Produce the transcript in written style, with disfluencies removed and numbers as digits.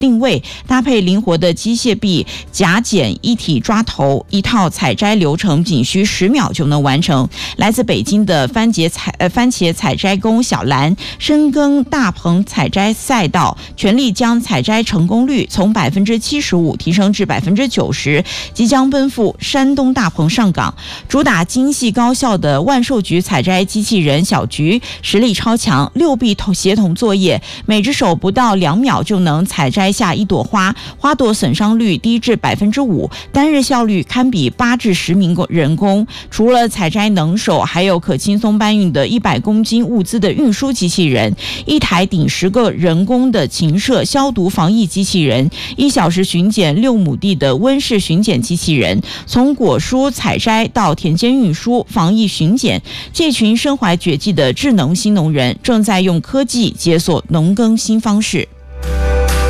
定位，搭配灵活的机械臂夹剪一体抓头，一套采摘流程仅需10秒就能完成。来自北京的番茄采摘工小兰深耕大棚采摘赛道，全力将采摘成功率从75%提升至90%，即将奔赴山东大棚上岗。主打精细高效的万寿菊采摘机器人小菊实力超强，6臂协同作业，每只手不到2秒就能采摘下一朵花，花朵损伤率低至5%，单日效率堪比8至10名人工。除了采摘能手，还有可轻松搬运的100公斤物资的运输机器人，一台顶10个人工的禽舍消毒防疫机器人，1小时巡检6亩地的温室巡检机器人，从果蔬采摘到田间运输、防疫巡检，这群身怀绝技的智能新农人正在用科技解锁农耕新方式。